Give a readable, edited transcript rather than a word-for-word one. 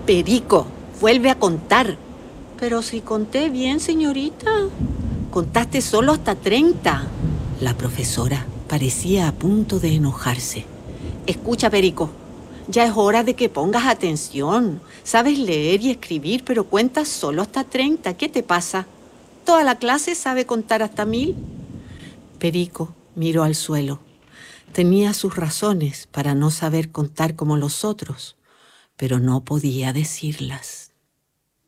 Perico, vuelve a contar. Pero si conté bien, señorita. Contaste solo hasta 30. La profesora parecía a punto de enojarse. Escucha, Perico, ya es hora de que pongas atención. Sabes leer y escribir, pero cuentas solo hasta 30. ¿Qué te pasa? ¿Toda la clase sabe contar hasta 1000? Perico miró al suelo. Tenía sus razones para no saber contar como los otros, pero no podía decirlas.